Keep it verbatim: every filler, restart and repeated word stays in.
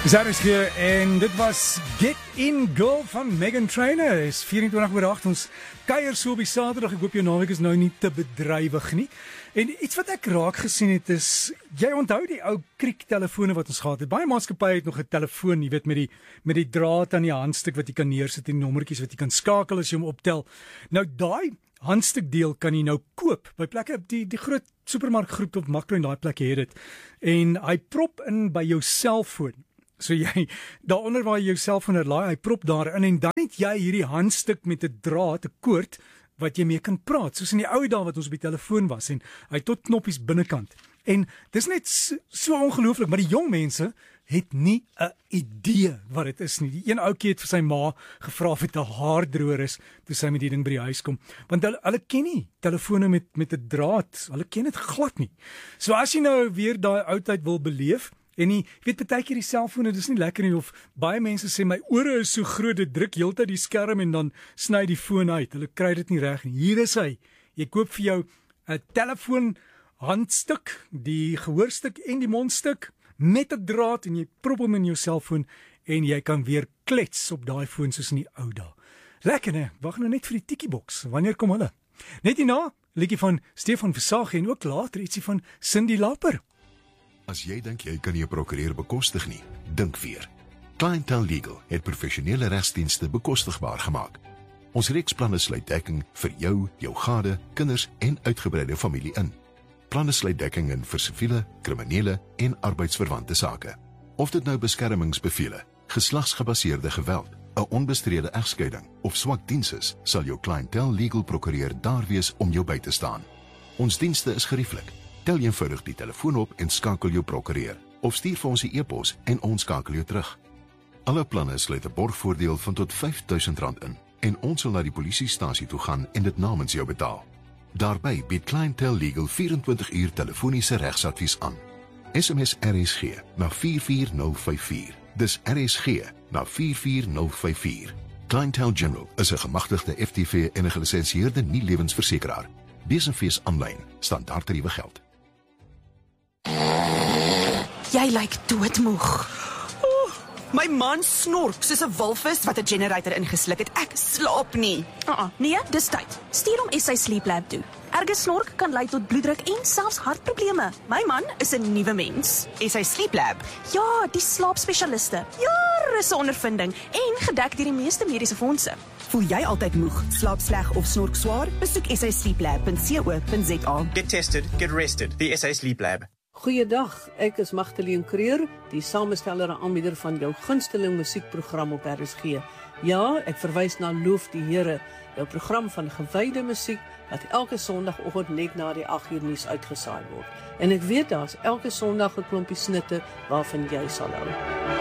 Dis R S G en dit was Get In Girl van Meghan Trainor. Is vyf-en-twintig oor agt, ons kuier so op die Saterdag. Ek hoop jou naweek is nou nie te bedrywig nie. En iets wat ek raak gesien het is, jy onthou die ou kriektelefone wat ons gehad het. Baie maatskappye het nog 'n telefoon, jy weet, met die met die draad aan die handstuk wat jy kan neersit en nommertjies wat jy kan skakel as jy hom optel. Nou daai handstukdeel kan jy nou koop by plekke, die die groot supermarkgroep op Makro en daai plekke het dit. En hy prop in by jou selfoon. So jy, daaronder waar jy jou selfoon laai, hy prop daarin en dan het jy hierdie handstuk met 'n draad, 'n koord, wat jy mee kan praat, soos in die ou dae wat ons op die telefoon was en hy tot knoppies binnekant. En dis net so, so ongelooflik, maar die jong mense het nie 'n idee wat dit is nie. Die een ouetjie het vir sy ma gevra of dit 'n haardroër is toe sy met die ding by die huis kom, want hulle, hulle ken nie telefone met met 'n draad, hulle ken dit glad nie. So as jy nou weer daai oudheid wil beleef, en jy weet, baie keer die selfone, dis nie lekker nie, of baie mense sê, my ore is so groot, dit druk heeltyd die skerm en dan sny die foon uit, hulle kry dit nie reg nie. Hier is hy, jy koop vir jou 'n telefoon handstuk, die gehoorstuk en die mondstuk, met 'n draad, en jy prop hom in jou selfoon, en jy kan weer klets op daai foon soos in die ou dae. Lekker, né? Wag nou net vir die tikkieboks, wanneer kom hulle? Net hierna, liedjie van Stefan Versage, en ook later ietsie van Cindy Lauper. As jy dink jy kan nie 'n prokureur bekostig nie, dink weer. Clientele Legal het professionele regsdienste bekostigbaar gemaak. Ons reeks planne sluit dekking vir jou, jou gade, kinders en uitgebreide familie in. Planne sluit dekking in vir siviele, kriminele en arbeidsverwante sake. Of dit nou beskermingsbevele, geslagsgebaseerde geweld, 'n onbestrede egskeiding of swak diens is, sal jou Clientele Legal prokureur daar wees om jou by te staan. Ons dienste is gerieflik. Tel eenvoudig die telefoon op en skakel jou prokureur, of stuur vir ons 'n e-pos en ons skakel jou terug. Alle planne sluit 'n borgvoordeel van tot vyf duisend rand in, en ons sal na die polisiestasie toe gaan en dit namens jou betaal. Daarby bied Clientele Legal vyf-en-twintig uur telefoniese regsadvies aan. S M S R S G na vier vier nul vyf vier. Dis R S G na vier vier nul vyf vier. Clientele General is 'n gemagtigde F T V en 'n gelisensieerde nie-lewensversekeraar. Besenfees aanlyn, standaard tariewe geld. Jy lyk doodmoeg. Oh, my man snork soos 'n walvis wat 'n generator ingesluk het. Ek slaap nie. Uh-uh, nee, dis tyd. Stuur hom S A Sleep Lab toe. Erge snork kan lei tot bloeddruk en selfs hartprobleme. My man is 'n nuwe mens. Is hy Sleep Lab? Ja, die slaapspesialiste. Jare se ondervinding en gedek deur die meeste mediese fondse. Voel jy altyd moeg, slaap sleg of snork swaar? Besoek s a sleep lab punt co punt z a. Get tested, get rested. The S A Sleep Lab. Goeiedag, ek is Magdalene Creer, die samesteller en aanbieder van jou gunsteling musiekprogram op R S G. Ja, ek verwys na Loof die Here, jou program van gewyde musiek wat elke Sondagoggend net na die agt uur nuus uitgesaai word. En ek weet daar's elke Sondag 'n klompie snitte waarvan jy sal hou.